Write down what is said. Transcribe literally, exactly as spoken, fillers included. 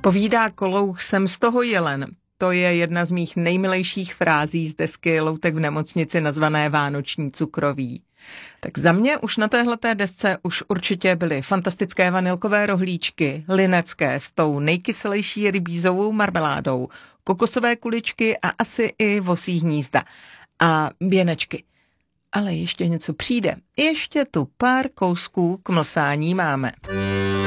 Povídá Kolouch, jsem z toho jelen. To je jedna z mých nejmilejších frází z desky Loutek v nemocnici nazvané Vánoční cukroví. Tak za mě už na téhleté desce už určitě byly fantastické vanilkové rohlíčky, linecké s tou nejkyselejší rybízovou marmeládou, kokosové kuličky a asi i vosí hnízda. A věnečky. Ale ještě něco přijde. Ještě tu pár kousků k mlsání máme.